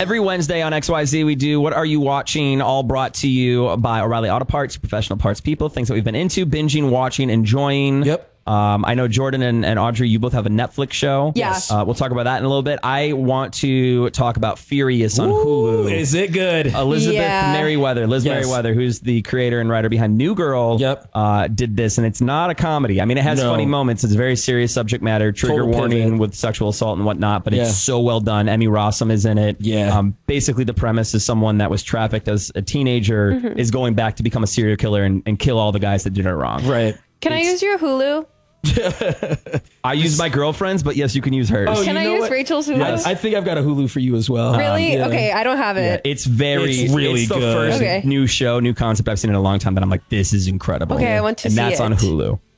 Every Wednesday on XYZ, we do What Are You Watching? All brought to you by O'Reilly Auto Parts, professional parts people, things that we've been into, binging, watching, enjoying. Yep. I know Jordan and Audrey, you both have a Netflix show. Yes. We'll talk about that in a little bit. I want to talk about Furious on Hulu. Is it good? Liz Yeah. Merriweather, who's the creator and writer behind New Girl, did this, and it's not a comedy. I mean, it has funny moments. It's a very serious subject matter, trigger Total warning pivot. with sexual assault and whatnot, but it's so well done. Emmy Rossum is in it. Yeah. Basically, the premise is someone that was trafficked as a teenager is going back to become a serial killer and kill all the guys that did it wrong. Right. Can I use your Hulu? I use my girlfriend's, but yes, you can use hers. Oh, Can I use Rachel's Hulu? Yes. I think I've got a Hulu for you as well. Really? Yeah. Okay, I don't have it. It's really good. the first Okay. new show, new concept I've seen in a long time that I'm like, this is incredible. Okay, I want to and see that's it. on Hulu.